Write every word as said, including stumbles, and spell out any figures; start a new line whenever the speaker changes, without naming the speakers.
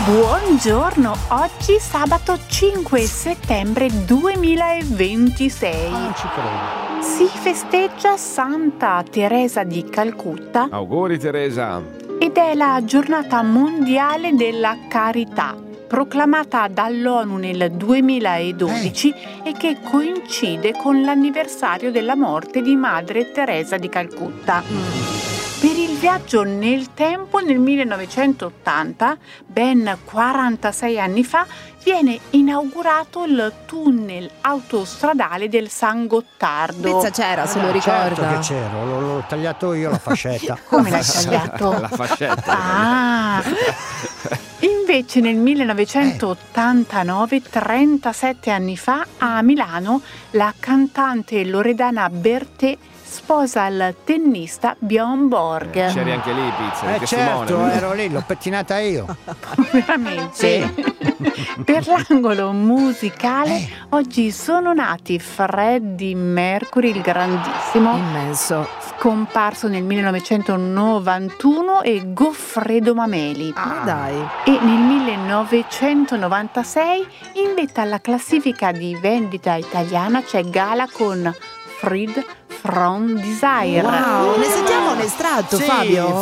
Buongiorno, oggi sabato cinque settembre duemilaventisei.
Non ci credo.
Si festeggia Santa Teresa di Calcutta.
Auguri Teresa.
Ed è la giornata mondiale della carità, proclamata dall'ONU nel duemiladodici eh. e che coincide con l'anniversario della morte di Madre Teresa di Calcutta. Mm. Per il viaggio nel tempo, nel millenovecentottanta, ben quarantasei anni fa, viene inaugurato il tunnel autostradale del San Gottardo.
Pizza c'era, se lo ricorda.
Certo che c'ero, l'ho, l'ho tagliato io la fascetta.
Come l'hai tagliato?
La fascetta.
Ah! Invece nel millenovecentottantanove, trentasette anni fa, a Milano, la cantante loredana Bertè sposa il tennista Bjorn Borg.
C'eri anche lì, Pizza,
Eh
che
certo,
Simone.
ero lì, l'ho pettinata io.
Veramente?
Sì.
Per l'angolo musicale oggi sono nati Freddie Mercury, il grandissimo,
immenso,
scomparso nel millenovecentonovantuno, e Goffredo Mameli.
Ah, dai.
E nel millenovecentonovantasei, in vetta alla classifica di vendita italiana, c'è Gala con Freed from Desire.
Wow, ne sentiamo un estratto,
Sì,
Fabio?